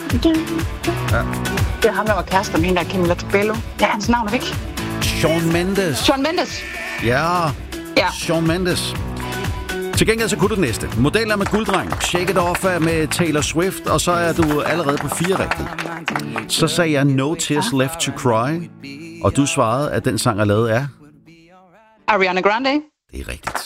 Ja. Det er ham, der var kærester med hende, der Camilla Cabello. Ja, hans navn er væk. Shawn Mendes. Ja. Shawn Mendes. Til gengæld så kunne du det næste. Modeller med gulddreng. Shake It Off med Taylor Swift. Og så er du allerede på 4 rigtigt. Så sagde jeg No Tears Left to Cry. Og du svarede, at den sang er lavet af Ariana Grande. Det er rigtigt.